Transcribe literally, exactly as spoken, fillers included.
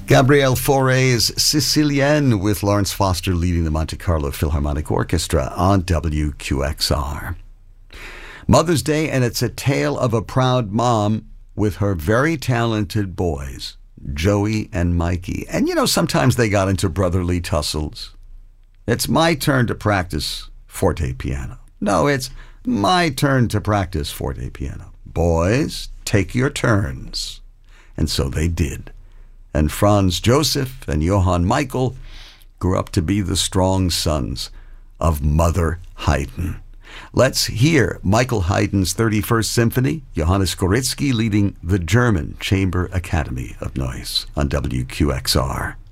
Gabriel Fauré's Sicilienne with Lawrence Foster leading the Monte Carlo Philharmonic Orchestra on W Q X R. Mother's Day, and it's a tale of a proud mom with her very talented boys, Joey and Mikey. And you know, sometimes they got into brotherly tussles. It's my turn to practice forte piano. No, it's my turn to practice forte piano. Boys, take your turns. And so they did. And Franz Joseph and Johann Michael grew up to be the strong sons of Mother Haydn. Let's hear Michael Haydn's thirty-first Symphony, Johannes Goretzky leading the German Chamber Academy of Noise on W Q X R.